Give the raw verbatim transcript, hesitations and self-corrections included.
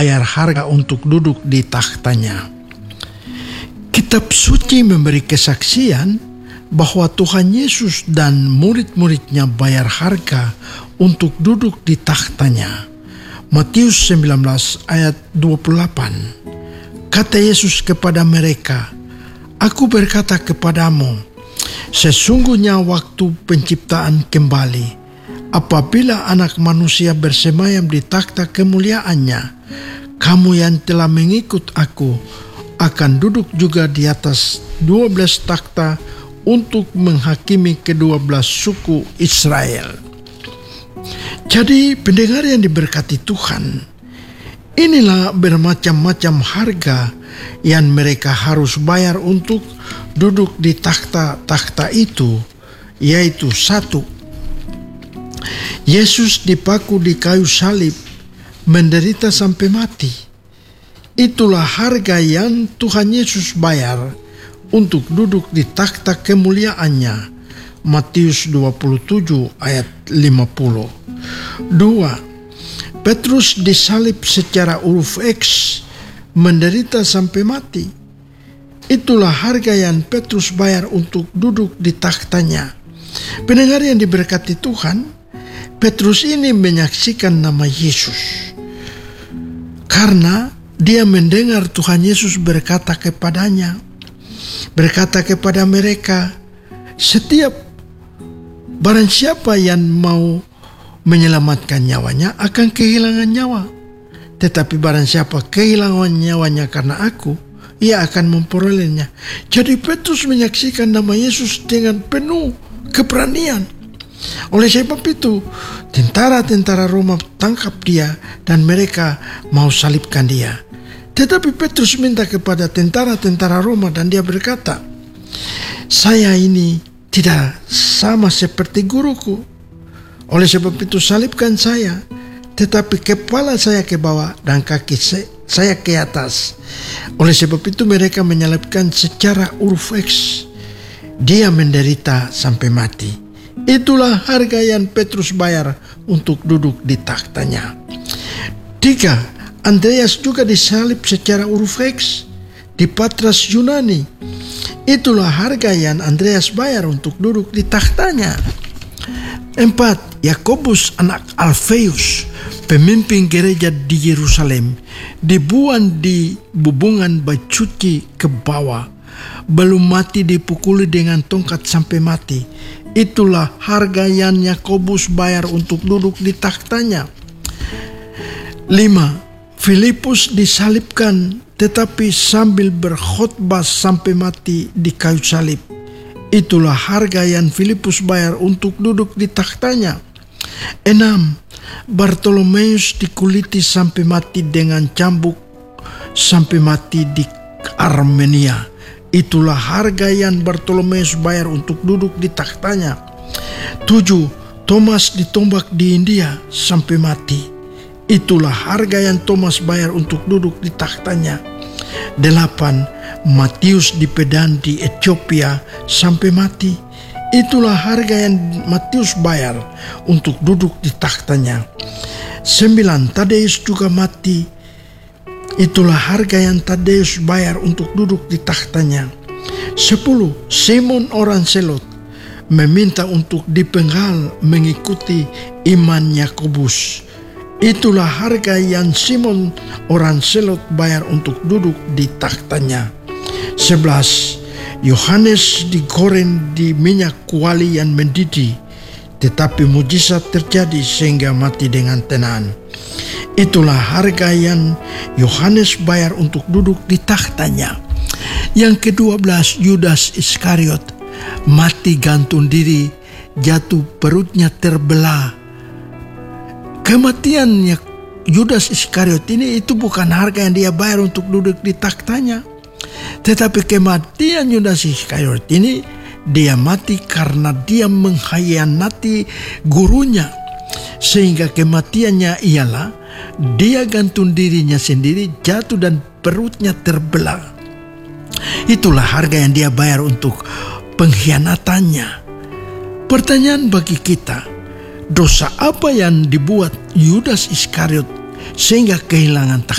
bayar harga untuk duduk di takhtanya. Kitab suci memberi kesaksian bahwa Tuhan Yesus dan murid-muridnya bayar harga untuk duduk di takhtanya. Matius sembilan belas ayat dua puluh delapan. Kata Yesus kepada mereka, "Aku berkata kepadamu, sesungguhnya waktu penciptaan kembali, apabila Anak Manusia bersemayam di takhta kemuliaannya, kamu yang telah mengikut aku akan duduk juga di atas dua belas takhta untuk menghakimi kedua belas suku Israel." Jadi pendengar yang diberkati Tuhan, inilah bermacam-macam harga yang mereka harus bayar untuk duduk di takhta-takhta itu, yaitu satu, Yesus dipaku di kayu salib, menderita sampai mati. Itulah harga yang Tuhan Yesus bayar untuk duduk di takhta kemuliaannya. Matius dua puluh tujuh ayat lima puluh. Dua, Petrus disalib secara huruf X, menderita sampai mati. Itulah harga yang Petrus bayar untuk duduk di takhtanya. Pendengar yang diberkati Tuhan, Petrus ini menyaksikan nama Yesus karena dia mendengar Tuhan Yesus berkata kepadanya, berkata kepada mereka, setiap barang siapa yang mau menyelamatkan nyawanya akan kehilangan nyawa. Tetapi barang siapa kehilangan nyawanya karena aku, ia akan memperolehnya. Jadi Petrus menyaksikan nama Yesus dengan penuh keberanian. Oleh sebab itu, tentara-tentara Roma tangkap dia dan mereka mau salibkan dia. Tetapi Petrus minta kepada tentara-tentara Roma dan dia berkata, "Saya ini tidak sama seperti guruku. Oleh sebab itu salibkan saya, tetapi kepala saya ke bawah dan kaki saya ke atas." Oleh sebab itu mereka menyalibkan secara huruf X. Dia menderita sampai mati. Itulah harga yang Petrus bayar untuk duduk di takhtanya. Tiga, Andreas juga disalib secara huruf X di Patras Yunani. Itulah harga yang Andreas bayar untuk duduk di takhtanya. Empat, Yakobus anak Alfeus, pemimpin gereja di Yerusalem, dibuang di bubungan bacuci ke bawah, belum mati dipukuli dengan tongkat sampai mati. Itulah harga yang Yakobus bayar untuk duduk di takhtanya. Lima, Filipus disalibkan tetapi sambil berkhotbah sampai mati di kayu salib. Itulah harga yang Filipus bayar untuk duduk di takhtanya. Enam, Bartolomeus dikuliti sampai mati dengan cambuk sampai mati di Armenia. Itulah harga yang Bartolomeus bayar untuk duduk di takhtanya. Tujuh, Thomas ditombak di India sampai mati. Itulah harga yang Thomas bayar untuk duduk di takhtanya. Delapan, Matius dipedang di Ethiopia sampai mati. Itulah harga yang Matius bayar untuk duduk di takhtanya. Sembilan, Tadeus juga mati. Itulah harga yang Tadeus bayar untuk duduk di takhtanya. Sepuluh, Simon orang Selot meminta untuk dipenggal mengikuti iman Yakobus. Itulah harga yang Simon orang Selot bayar untuk duduk di takhtanya. Sebelas, Yohanes digoreng di minyak kuali yang mendidih, tetapi mujizat terjadi sehingga mati dengan tenang. Itulah harga yang Yohanes bayar untuk duduk di takhtanya. Yang kedua belas, Yudas Iskariot mati gantung diri, jatuh perutnya terbelah. Kematiannya Yudas Iskariot ini itu bukan harga yang dia bayar untuk duduk di takhtanya. Tetapi kematian Yudas Iskariot ini dia mati karena dia mengkhianati gurunya. Sehingga kematiannya ialah dia gantung dirinya sendiri, jatuh dan perutnya terbelah. Itulah harga yang dia bayar untuk pengkhianatannya. Pertanyaan bagi kita, dosa apa yang dibuat Yudas Iskariot sehingga kehilangan